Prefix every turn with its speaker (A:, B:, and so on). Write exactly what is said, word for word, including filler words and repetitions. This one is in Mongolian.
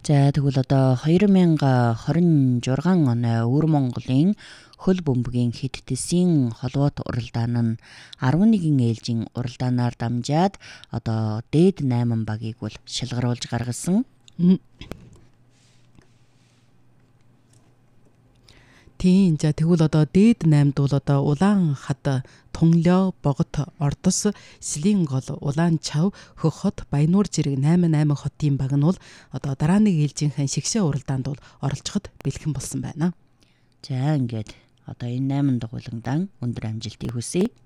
A: За тэгвэл одоо хоёр мянга хорин жургаан оны Өвөр Монголын хөл бөмбөгийн хэд тэсийн холбоот уралдаан нь арван нэгэн ээлжийн уралдаанаар дамжаад одоо дээд найман багийг бол шалгаруулж гаргасан.
B: Тийм за тэгвэл одоо дээд наймд бол одоо Улаан хад, Тунлоо, Богот, Ордос, Слийн гол, Улаан чав, Хөх хот, Баянуур зэрэг найман найман хотын баг нь бол одоо дараа нэг ээлжийнхэн шигшээ уралдаанд бол оролцоход бэлхэн болсон байна.
A: За ингээд одоо энэ найман дугуйландан өндөр амжилтыг хүсье.